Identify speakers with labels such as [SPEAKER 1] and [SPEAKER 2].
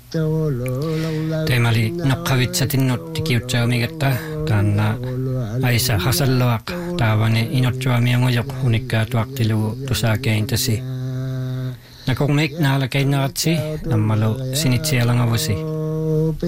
[SPEAKER 1] Teemali naqqavitsatinnut tikiutsaamigatta taanna aisa hasalluaq taavani inotsuamiangujoq unikkaatuartilugu tusaakeintasi. Nakormik naalakainngaratsi nammalu sinitsialangavusi.